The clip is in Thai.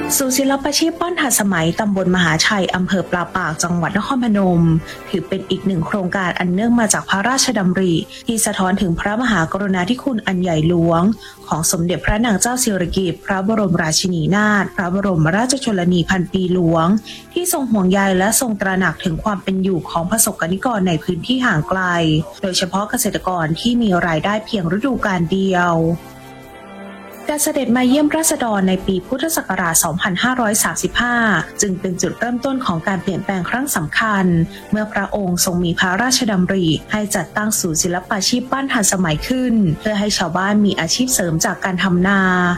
ศูนย์ศิลปาชีพปั้นทันสมัยตำบลมหาชัยอำเภอปลาปากจังหวัดนครพนมถือเป็นอีกหนึ่งโครงการอันเนื่องมาจากพระราชดำริที่สะท้อนถึงพระมหากรุณาธิคุณอันใหญ่หลวงของสมเด็จพระนางเจ้าสิริกิติ์พระบรมราชินีนาถพระบรมราชชนนีพันปีหลวงที่ทรงห่วงใยและทรงตระหนักถึงความเป็นอยู่ของประสบกนิกรในพื้นที่ห่างไกลโดยเฉพาะเกษตรกรที่มีรายได้เพียงฤดูกาลเดียวการเสด็จมาเยี่ยมราษฎรในปีพุทธศักราช 2535 จึงเป็นจุดเริ่มต้นของการเปลี่ยนแปลงครั้งสำคัญเมื่อพระองค์ทรงมีพระราชดำริให้จัดตั้งศูนย์ศิลปาชีพปั้นทันสมัยขึ้นเพื่อให้ชาวบ้านมีอาชีพเสริมจากการทำนา